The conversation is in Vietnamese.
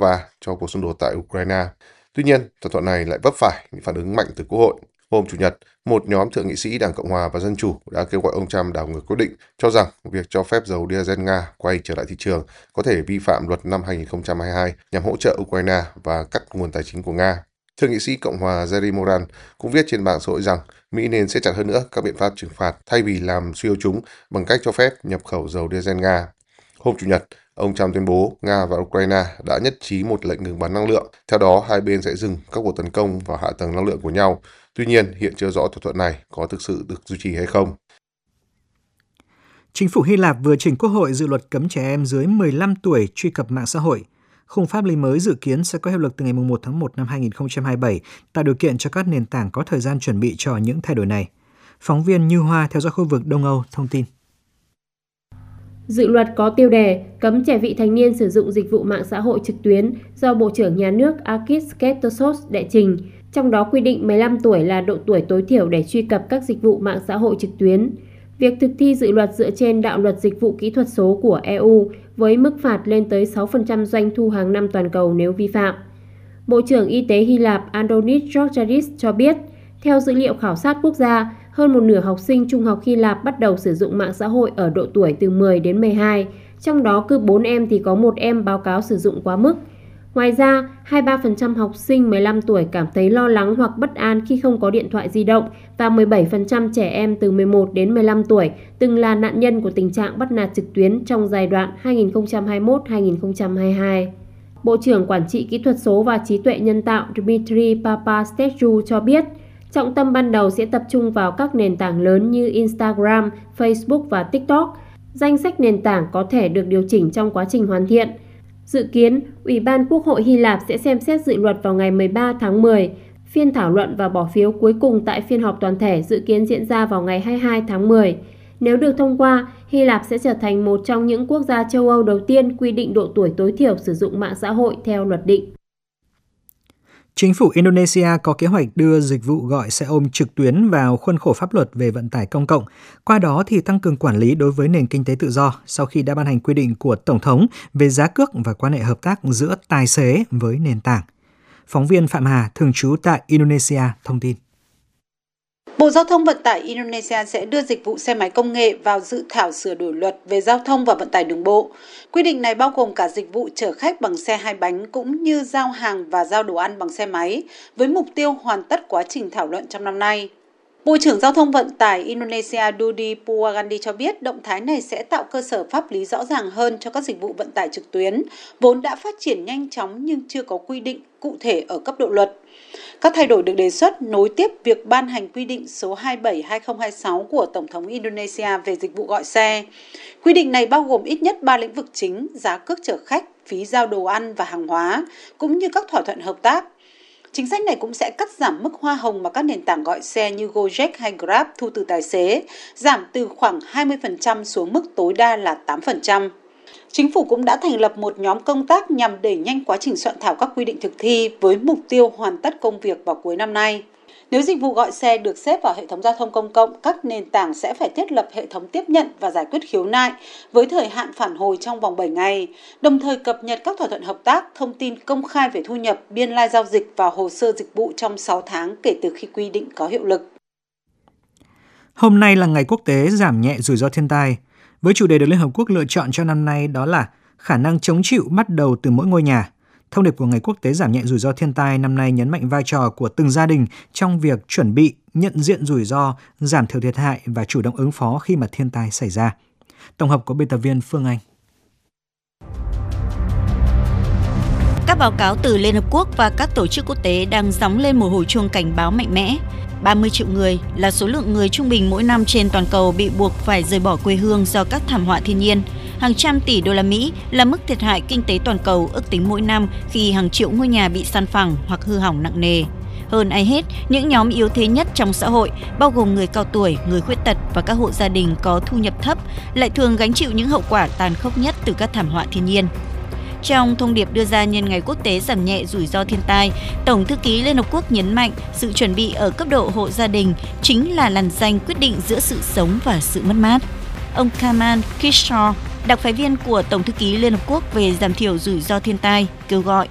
Moldova cho cuộc xung đột tại Ukraine. Tuy nhiên, thỏa thuận này lại vấp phải những phản ứng mạnh từ Quốc hội. Hôm Chủ nhật, một nhóm thượng nghị sĩ Đảng Cộng hòa và Dân chủ đã kêu gọi ông Trump đảo ngược quyết định, cho rằng việc cho phép dầu diesel Nga quay trở lại thị trường có thể vi phạm luật năm 2022 nhằm hỗ trợ Ukraine và cắt nguồn tài chính của Nga. Thượng nghị sĩ Cộng hòa Jerry Moran cũng viết trên mạng xã hội rằng Mỹ nên siết chặt hơn nữa các biện pháp trừng phạt thay vì làm suy yếu chúng bằng cách cho phép nhập khẩu dầu diesel Nga. Hôm Chủ nhật, ông Trump tuyên bố Nga và Ukraine đã nhất trí một lệnh ngừng bắn năng lượng. Theo đó, hai bên sẽ dừng các cuộc tấn công vào hạ tầng năng lượng của nhau. Tuy nhiên, hiện chưa rõ thỏa thuận này có thực sự được duy trì hay không. Chính phủ Hy Lạp vừa trình Quốc hội dự luật cấm trẻ em dưới 15 tuổi truy cập mạng xã hội. Khung pháp lý mới dự kiến sẽ có hiệu lực từ ngày 1 tháng 1 năm 2027, tạo điều kiện cho các nền tảng có thời gian chuẩn bị cho những thay đổi này. Phóng viên Như Hoa theo dõi khu vực Đông Âu thông tin. Dự luật có tiêu đề cấm trẻ vị thành niên sử dụng dịch vụ mạng xã hội trực tuyến do Bộ trưởng Nhà nước Akis Ketosos đệ trình, trong đó quy định 15 tuổi là độ tuổi tối thiểu để truy cập các dịch vụ mạng xã hội trực tuyến. Việc thực thi dự luật dựa trên đạo luật dịch vụ kỹ thuật số của EU với mức phạt lên tới 6% doanh thu hàng năm toàn cầu nếu vi phạm. Bộ trưởng Y tế Hy Lạp Andonis Georgiadis cho biết, theo dữ liệu khảo sát quốc gia, hơn một nửa học sinh trung học Hy Lạp bắt đầu sử dụng mạng xã hội ở độ tuổi từ 10 đến 12, trong đó cứ 4 em thì có 1 em báo cáo sử dụng quá mức. Ngoài ra, 23% học sinh 15 tuổi cảm thấy lo lắng hoặc bất an khi không có điện thoại di động và 17% trẻ em từ 11 đến 15 tuổi từng là nạn nhân của tình trạng bắt nạt trực tuyến trong giai đoạn 2021-2022. Bộ trưởng Quản trị Kỹ thuật số và Trí tuệ nhân tạo Dmitry Papastechu cho biết, trọng tâm ban đầu sẽ tập trung vào các nền tảng lớn như Instagram, Facebook và TikTok. Danh sách nền tảng có thể được điều chỉnh trong quá trình hoàn thiện. Dự kiến, Ủy ban Quốc hội Hy Lạp sẽ xem xét dự luật vào ngày 13 tháng 10. Phiên thảo luận và bỏ phiếu cuối cùng tại phiên họp toàn thể dự kiến diễn ra vào ngày 22 tháng 10. Nếu được thông qua, Hy Lạp sẽ trở thành một trong những quốc gia châu Âu đầu tiên quy định độ tuổi tối thiểu sử dụng mạng xã hội theo luật định. Chính phủ Indonesia có kế hoạch đưa dịch vụ gọi xe ôm trực tuyến vào khuôn khổ pháp luật về vận tải công cộng, qua đó thì tăng cường quản lý đối với nền kinh tế tự do sau khi đã ban hành quy định của Tổng thống về giá cước và quan hệ hợp tác giữa tài xế với nền tảng. Phóng viên Phạm Hà, thường trú tại Indonesia, thông tin. Bộ Giao thông Vận tải Indonesia sẽ đưa dịch vụ xe máy công nghệ vào dự thảo sửa đổi luật về giao thông và vận tải đường bộ. Quy định này bao gồm cả dịch vụ chở khách bằng xe hai bánh cũng như giao hàng và giao đồ ăn bằng xe máy, với mục tiêu hoàn tất quá trình thảo luận trong năm nay. Bộ trưởng Giao thông Vận tải Indonesia Budi Purwagandi cho biết động thái này sẽ tạo cơ sở pháp lý rõ ràng hơn cho các dịch vụ vận tải trực tuyến, vốn đã phát triển nhanh chóng nhưng chưa có quy định cụ thể ở cấp độ luật. Các thay đổi được đề xuất nối tiếp việc ban hành quy định số 27/2026 của Tổng thống Indonesia về dịch vụ gọi xe. Quy định này bao gồm ít nhất 3 lĩnh vực chính: giá cước chở khách, phí giao đồ ăn và hàng hóa, cũng như các thỏa thuận hợp tác. Chính sách này cũng sẽ cắt giảm mức hoa hồng mà các nền tảng gọi xe như Gojek hay Grab thu từ tài xế, giảm từ khoảng 20% xuống mức tối đa là 8%. Chính phủ cũng đã thành lập một nhóm công tác nhằm đẩy nhanh quá trình soạn thảo các quy định thực thi với mục tiêu hoàn tất công việc vào cuối năm nay. Nếu dịch vụ gọi xe được xếp vào hệ thống giao thông công cộng, các nền tảng sẽ phải thiết lập hệ thống tiếp nhận và giải quyết khiếu nại với thời hạn phản hồi trong vòng 7 ngày, đồng thời cập nhật các thỏa thuận hợp tác, thông tin công khai về thu nhập, biên lai giao dịch và hồ sơ dịch vụ trong 6 tháng kể từ khi quy định có hiệu lực. Hôm nay là Ngày Quốc tế giảm nhẹ rủi ro thiên tai. Với chủ đề được Liên Hợp Quốc lựa chọn cho năm nay đó là khả năng chống chịu bắt đầu từ mỗi ngôi nhà. Thông điệp của Ngày Quốc tế giảm nhẹ rủi ro thiên tai năm nay nhấn mạnh vai trò của từng gia đình trong việc chuẩn bị, nhận diện rủi ro, giảm thiểu thiệt hại và chủ động ứng phó khi mà thiên tai xảy ra. Tổng hợp của biên tập viên Phương Anh. Các báo cáo từ Liên Hợp Quốc và các tổ chức quốc tế đang gióng lên một hồi chuông cảnh báo mạnh mẽ. 30 triệu người là số lượng người trung bình mỗi năm trên toàn cầu bị buộc phải rời bỏ quê hương do các thảm họa thiên nhiên. Hàng trăm tỷ đô la Mỹ là mức thiệt hại kinh tế toàn cầu ước tính mỗi năm khi hàng triệu ngôi nhà bị san phẳng hoặc hư hỏng nặng nề. Hơn ai hết, những nhóm yếu thế nhất trong xã hội, bao gồm người cao tuổi, người khuyết tật và các hộ gia đình có thu nhập thấp, lại thường gánh chịu những hậu quả tàn khốc nhất từ các thảm họa thiên nhiên. Trong thông điệp đưa ra nhân Ngày Quốc tế giảm nhẹ rủi ro thiên tai, Tổng thư ký Liên Hợp Quốc nhấn mạnh sự chuẩn bị ở cấp độ hộ gia đình chính là làn ranh quyết định giữa sự sống và sự mất mát. Ông Kamal Kishore, đặc phái viên của Tổng thư ký Liên Hợp Quốc về giảm thiểu rủi ro thiên tai, kêu gọi